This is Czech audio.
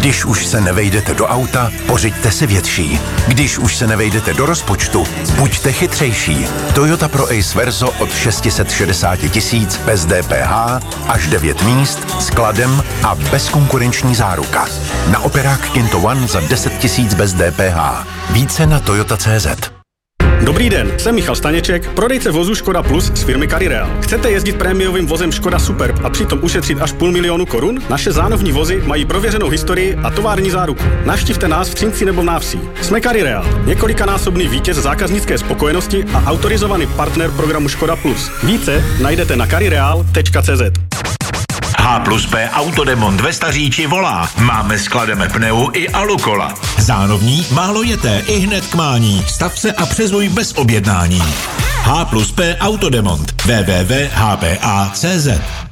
Když už se nevejdete do auta, pořiďte si větší. Když už se nevejdete do rozpočtu, buďte chytřejší. Toyota Pro Ace Verso od 660 000 bez DPH, až 9 míst, s kladem a bezkonkurenční záruka. Na operák Kinto One za 10 000 bez DPH. Více na Toyota.cz. Dobrý den, jsem Michal Staněček, prodejce vozu Škoda Plus z firmy Carireal. Chcete jezdit prémiovým vozem Škoda Superb a přitom ušetřit až 500 000 korun? Naše zánovní vozy mají prověřenou historii a tovární záruku. Navštivte nás v Třinci nebo v Návsí. Jsme Carireal, několikanásobný vítěz zákaznické spokojenosti a autorizovaný partner programu Škoda Plus. Více najdete na carireal.cz. H+P Autodemont ve Staříči volá. Máme sklademe pneu i alukola. Zánovní, málo jeté, i hned k mání. Stav se a přezuj bez objednání. H+P Autodemont. www.hpa.cz